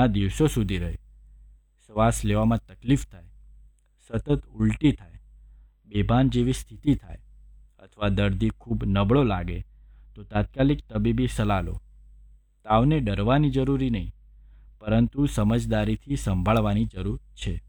ઘણા દિવસો સુધી રહે, શ્વાસ લેવામાં તકલીફ થાય, સતત ઉલટી થાય, બેભાન જેવી સ્થિતિ થાય અથવા દર્દી ખૂબ નબળો લાગે તો તાત્કાલિક તબીબી સલાહ લો. તાવને ડરવાની જરૂરી નહીં, પરંતુ સમજદારીથી સંભાળવાની જરૂર છે.